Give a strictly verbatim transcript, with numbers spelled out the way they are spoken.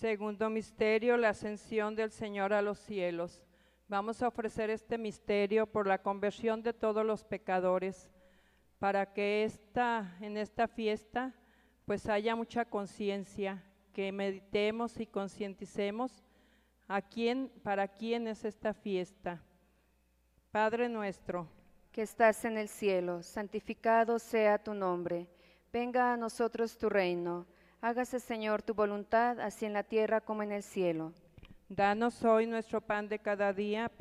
Segundo misterio, la ascensión del Señor a los cielos. Vamos a ofrecer este misterio por la conversión de todos los pecadores, para que esta, en esta fiesta pues haya mucha conciencia, que meditemos y concienticemos a quién, para quién es esta fiesta. Padre nuestro, que estás en el cielo, santificado sea tu nombre. Venga a nosotros tu reino. Hágase, Señor, tu voluntad, así en la tierra como en el cielo. danos hoy nuestro pan de cada día,